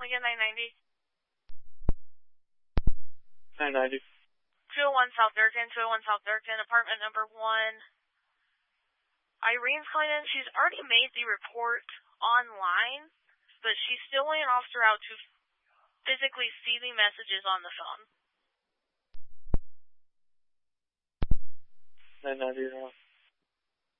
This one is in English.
Lincoln 990. 990. 201 South Durkin, 201 South Durkin, apartment number 1. Irene's calling in. She's already made the report online, but she's still waiting an officer out to physically see the messages on the phone. 990.